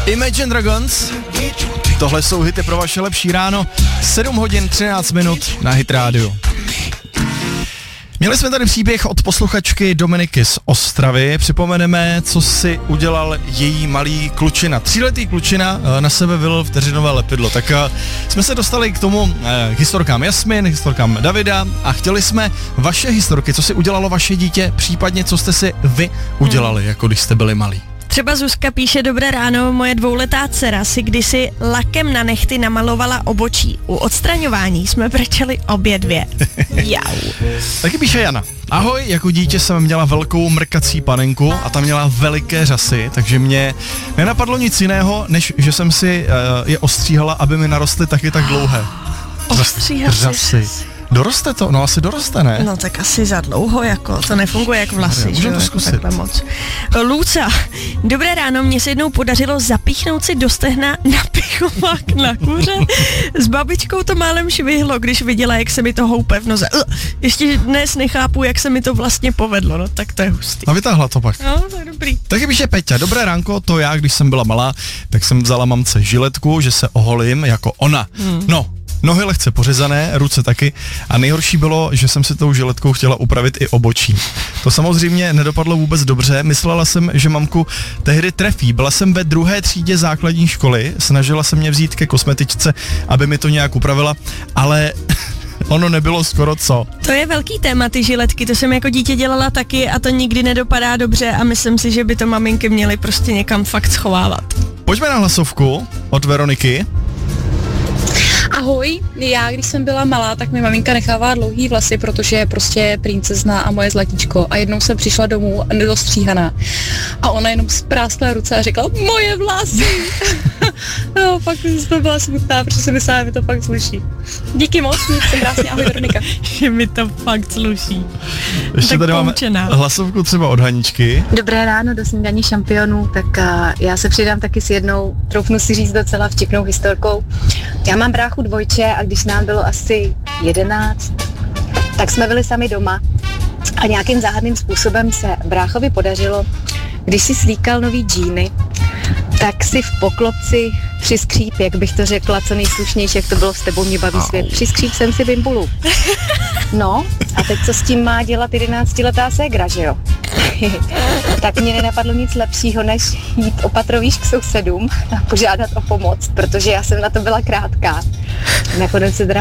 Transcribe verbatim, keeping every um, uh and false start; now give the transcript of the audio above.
Imagine Dragons. Tohle jsou hity pro vaše lepší ráno. sedm hodin třináct minut na Hit Radio. Měli jsme tady příběh od posluchačky Dominiky z Ostravy. Připomeneme, co si udělal její malý klučina. Tříletý klučina na sebe vylil vteřinové lepidlo. Tak jsme se dostali k tomu k historkám Jasmin, historkám Davida a chtěli jsme vaše historky, co si udělalo vaše dítě, případně co jste si vy udělali, jako když jste byli malí. Třeba Zuzka píše: dobré ráno, moje dvouletá dcera si kdysi lakem na nehty namalovala obočí. U odstraňování jsme brečeli obě dvě. Jau. Taky píše Jana. Ahoj, jako dítě jsem měla velkou mrkací panenku a ta měla veliké řasy, takže mě nenapadlo nic jiného, než že jsem si uh, je ostříhala, aby mi narostly taky tak dlouhé. Ostříhat řasy. Doroste to? No asi doroste, ne? No tak asi za dlouho, jako, to nefunguje jak vlasy, Můžeme to jako zkusit. Moc. Lůca, dobré ráno, mně se jednou podařilo zapíchnout si do stehna napichovák na kuře. S babičkou to málem švihlo, když viděla, jak se mi to houpe v noze. Uh, ještě dnes nechápu, jak se mi to vlastně povedlo, no tak to je hustý. A vytáhla to pak. No, to je dobrý. Taky píše Peťa, dobré ránko, to já, když jsem byla malá, tak jsem vzala mamce žiletku, že se oholím jako ona. Hmm. No, nohy lehce pořezané, ruce taky a nejhorší bylo, že jsem si tou žiletkou chtěla upravit i obočí. To samozřejmě nedopadlo vůbec dobře, myslela jsem, že mamku tehdy trefí. Byla jsem ve druhé třídě základní školy, snažila se mě vzít ke kosmetičce, aby mi to nějak upravila, ale ono nebylo skoro co. To je velký téma, ty žiletky, to jsem jako dítě dělala taky a to nikdy nedopadá dobře a myslím si, že by to maminky měly prostě někam fakt schovávat. Pojďme na hlasovku od Veroniky. Ahoj, já když jsem byla malá, tak mi maminka nechávala dlouhý vlasy, protože je prostě princezna a moje zlatíčko. A jednou jsem přišla domů nedostříhaná. A ona jenom spráskla ruce a řekla: moje vlasy! No, fakt to byla smutná, protože si myslela, že mi to fakt sluší. Díky moc, mějte se krásně, ahoj Veronika. Že mi to fakt sluší. Ještě tak tady poučená. Máme hlasovku třeba od Haničky. Dobré ráno do snídaní šampionů, tak uh, já se přidám taky s jednou, troufnu si říct docela vtipnou historkou. Já mám bráchu dvojče a když nám bylo asi jedenáct, tak jsme byli sami doma a nějakým záhadným způsobem se bráchovi podařilo, když si slíkal nový džíny, tak si v poklopci přiskříp, jak bych to řekla, co nejslušnější, jak to bylo s tebou mě baví svět, přiskříp jsem si bimbulu. No, a teď co s tím má dělat jedenáctiletá ségra, že jo? Tak mě nenapadlo nic lepšího, než jít opatrovíš k sousedům a požádat o pomoc, protože já jsem na to byla krátká. Nakonec se teda